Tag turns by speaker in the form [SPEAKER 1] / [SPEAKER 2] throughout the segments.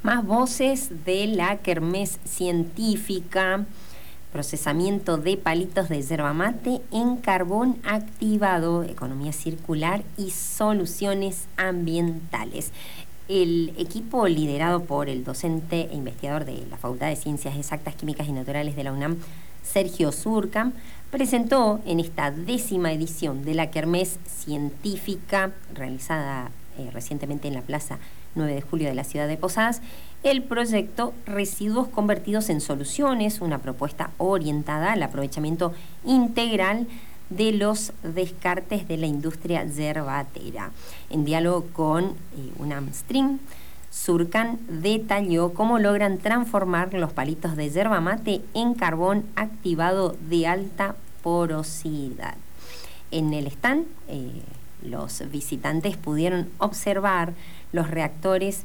[SPEAKER 1] Más voces de la kermés científica, procesamiento de palitos de yerba mate en carbón activado, economía circular y soluciones ambientales. El equipo liderado por el docente e investigador de la Facultad de Ciencias Exactas, Químicas y Naturales de la UNAM, Sergio Surcam, presentó en esta 10ª edición de la kermés científica realizada recientemente en la Plaza 9 de Julio de la ciudad de Posadas, el proyecto Residuos Convertidos en Soluciones, una propuesta orientada al aprovechamiento integral de los descartes de la industria yerbatera. En diálogo con UNAM Stream, Surcam detalló cómo logran transformar los palitos de yerba mate en carbón activado de alta porosidad. En el stand, los visitantes pudieron observar los reactores,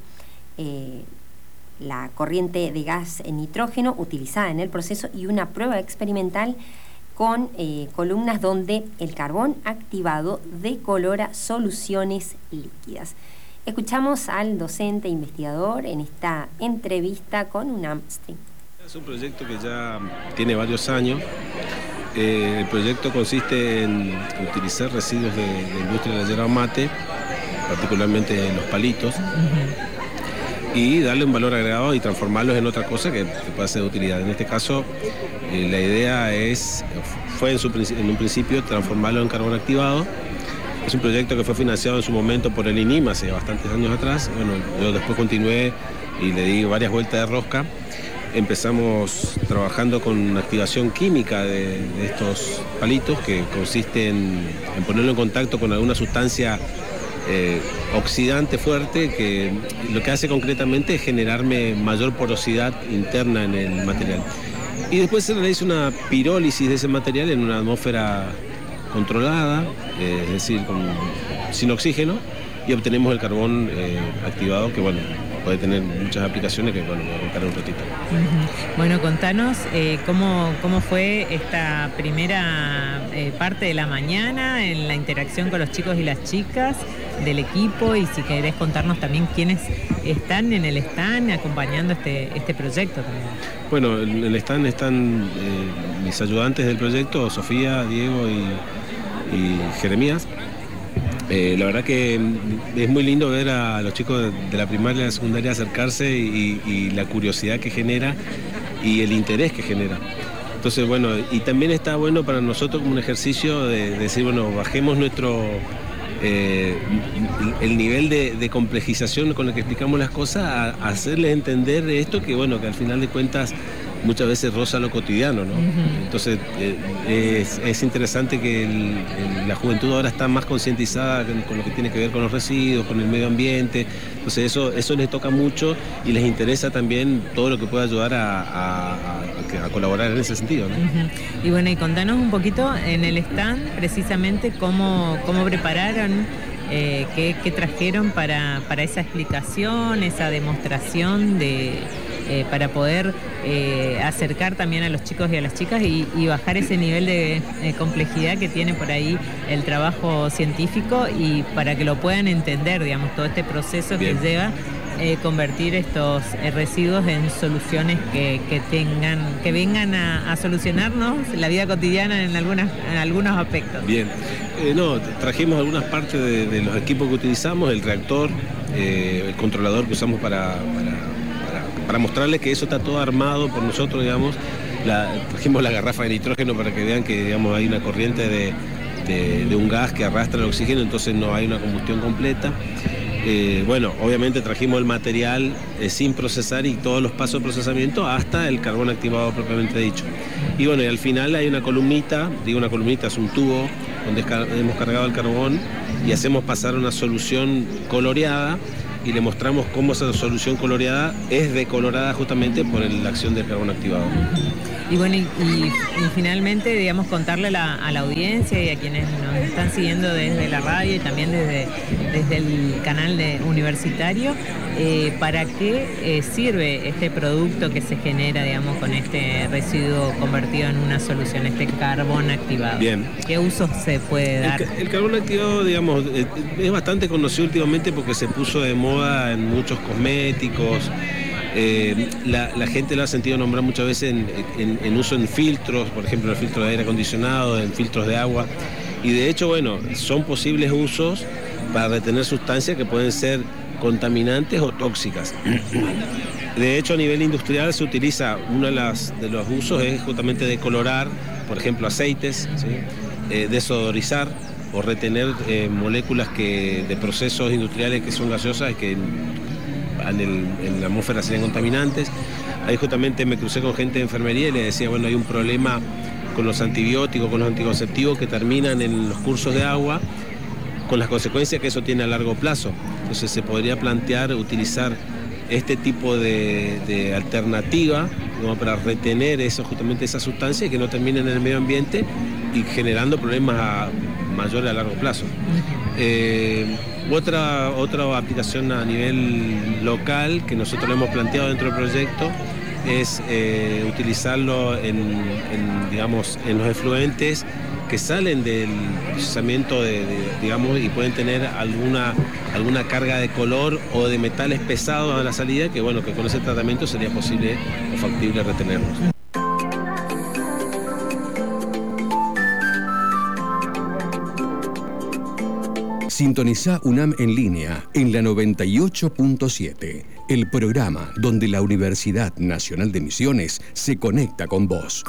[SPEAKER 1] la corriente de gas en nitrógeno utilizada en el proceso y una prueba experimental con columnas donde el carbón activado decolora soluciones líquidas. Escuchamos al docente investigador en esta entrevista con UNAM Stream.
[SPEAKER 2] Es un proyecto que ya tiene varios años. El proyecto consiste en utilizar residuos de la industria de la yerba mate, particularmente los palitos, y darle un valor agregado y transformarlos en otra cosa que pueda ser de utilidad. En este caso, la idea fue en un principio transformarlo en carbón activado. Es un proyecto que fue financiado en su momento por el INIM hace bastantes años atrás. Bueno, yo después continué y le di varias vueltas de rosca. Empezamos trabajando con activación química de estos palitos, que consiste en ponerlo en contacto con alguna sustancia oxidante fuerte, que lo que hace concretamente es generarme mayor porosidad interna en el material. Y después se realiza una pirólisis de ese material en una atmósfera controlada, es decir, sin oxígeno, y obtenemos el carbón activado, que bueno, puede tener muchas aplicaciones que bueno, voy a contar un ratito.
[SPEAKER 3] Bueno, contanos cómo fue esta primera parte de la mañana en la interacción con los chicos y las chicas del equipo, y si querés contarnos también quiénes están en el stand acompañando este proyecto también.
[SPEAKER 2] Bueno, en el stand están mis ayudantes del proyecto, Sofía, Diego y Jeremías. La verdad que es muy lindo ver a los chicos de la primaria y la secundaria acercarse y la curiosidad que genera y el interés que genera. Entonces, bueno, y también está bueno para nosotros como un ejercicio de decir, bueno, bajemos el nivel de complejización con el que explicamos las cosas, a hacerles entender esto que, bueno, que al final de cuentas muchas veces roza lo cotidiano, ¿no? Entonces es interesante que la juventud ahora está más concientizada con lo que tiene que ver con los residuos, con el medio ambiente. Entonces eso les toca mucho y les interesa también todo lo que pueda ayudar a colaborar en ese sentido, ¿no?
[SPEAKER 3] Y bueno, y contanos un poquito en el stand precisamente cómo prepararon, qué trajeron para esa explicación, esa demostración para poder acercar también a los chicos y a las chicas y bajar ese nivel de complejidad que tiene por ahí el trabajo científico, y para que lo puedan entender, digamos, todo este proceso que lleva convertir estos residuos en soluciones que vengan a solucionarnos la vida cotidiana en algunos aspectos.
[SPEAKER 2] Bien, trajimos algunas partes de los equipos que utilizamos, el reactor, el controlador que usamos para mostrarles que eso está todo armado por nosotros, digamos. Trajimos la garrafa de nitrógeno para que vean que, digamos, hay una corriente de un gas que arrastra el oxígeno, entonces no hay una combustión completa. Bueno, obviamente trajimos el material sin procesar y todos los pasos de procesamiento hasta el carbón activado propiamente dicho. Y bueno, y al final hay una columnita, es un tubo donde hemos cargado el carbón y hacemos pasar una solución coloreada, y le mostramos cómo esa solución coloreada es decolorada justamente por la acción del carbón activado.
[SPEAKER 3] Y bueno, y finalmente, digamos, contarle a la audiencia y a quienes nos están siguiendo desde la radio y también desde el canal universitario, para qué sirve este producto que se genera, digamos, con este residuo convertido en una solución, este carbón activado.
[SPEAKER 2] Bien.
[SPEAKER 3] ¿Qué usos se puede dar?
[SPEAKER 2] El carbón activado, digamos, es bastante conocido últimamente porque se puso de moda en muchos cosméticos, La gente lo ha sentido nombrar muchas veces en uso en filtros, por ejemplo, en el filtro de aire acondicionado, en filtros de agua. Y de hecho, bueno, son posibles usos para retener sustancias que pueden ser contaminantes o tóxicas. De hecho, a nivel industrial se utiliza, uno de los usos es justamente decolorar, por ejemplo, aceites, ¿sí? Desodorizar o retener moléculas de procesos industriales que son gaseosas y que en la atmósfera serían contaminantes. Ahí justamente me crucé con gente de enfermería y le decía, bueno, hay un problema con los antibióticos, con los anticonceptivos que terminan en los cursos de agua, con las consecuencias que eso tiene a largo plazo. Entonces se podría plantear utilizar este tipo de alternativa como para retener justamente esa sustancia y que no terminen en el medio ambiente y generando problemas mayores a largo plazo. Otra aplicación a nivel local que nosotros lo hemos planteado dentro del proyecto es utilizarlo digamos, en los efluentes que salen del procesamiento digamos, y pueden tener alguna carga de color o de metales pesados a la salida, que bueno, que con ese tratamiento sería posible o factible retenerlos.
[SPEAKER 4] Sintoniza UNAM en línea en la 98.7, el programa donde la Universidad Nacional de Misiones se conecta con vos.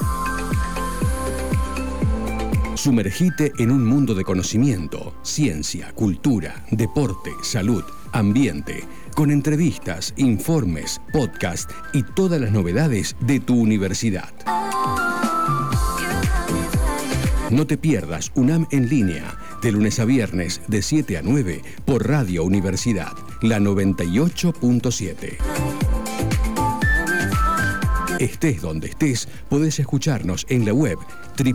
[SPEAKER 4] Sumergite en un mundo de conocimiento, ciencia, cultura, deporte, salud, ambiente, con entrevistas, informes, podcast y todas las novedades de tu universidad. No te pierdas UNAM en línea, de lunes a viernes de 7 a 9 por Radio Universidad, la 98.7. Estés donde estés, podés escucharnos en la web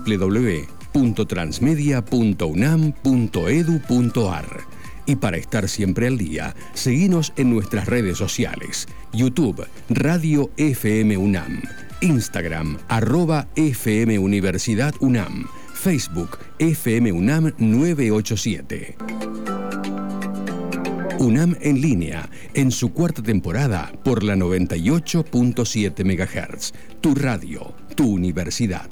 [SPEAKER 4] www.transmedia.unam.edu.ar. Y para estar siempre al día, seguinos en nuestras redes sociales: YouTube, Radio FM UNAM, Instagram, @FM Universidad UNAM, Facebook, FM UNAM 987. UNAM en línea, en su cuarta temporada por la 98.7 MHz. Tu radio, tu universidad.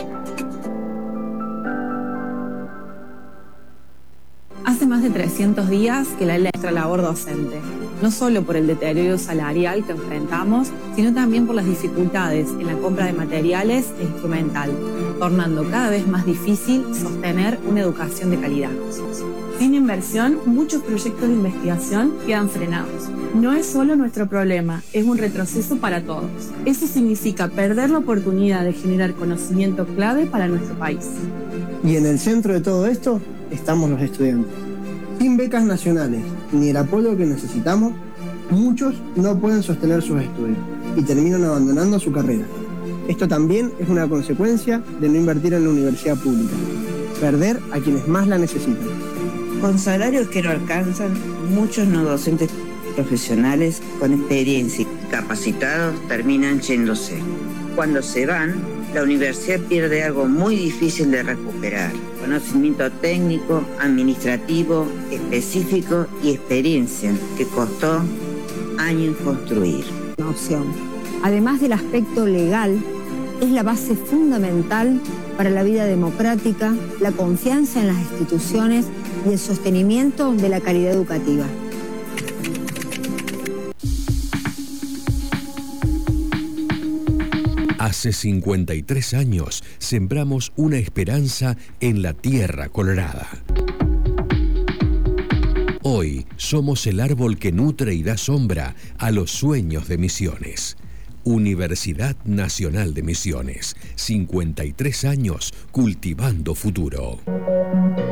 [SPEAKER 5] Hace más de 300 días que la ley nuestra labor docente, no solo por el deterioro salarial que enfrentamos, sino también por las dificultades en la compra de materiales e instrumental, tornando cada vez más difícil sostener una educación de calidad.
[SPEAKER 6] Sin inversión, muchos proyectos de investigación quedan frenados. No es solo nuestro problema, es un retroceso para todos. Eso significa perder la oportunidad de generar conocimiento clave para nuestro país.
[SPEAKER 7] Y en el centro de todo esto estamos los estudiantes. Sin becas nacionales ni el apoyo que necesitamos, muchos no pueden sostener sus estudios y terminan abandonando su carrera. Esto también es una consecuencia de no invertir en la universidad pública, perder a quienes más la necesitan.
[SPEAKER 8] Con salarios que no alcanzan, muchos no docentes profesionales con experiencia y capacitados terminan yéndose. Cuando se van, la universidad pierde algo muy difícil de recuperar: conocimiento técnico, administrativo, específico y experiencia que costó años construir.
[SPEAKER 9] Una opción. Además del aspecto legal, es la base fundamental para la vida democrática, la confianza en las instituciones y el sostenimiento de la calidad educativa.
[SPEAKER 4] Hace 53 años sembramos una esperanza en la tierra colorada. Hoy somos el árbol que nutre y da sombra a los sueños de Misiones. Universidad Nacional de Misiones, 53 años cultivando futuro.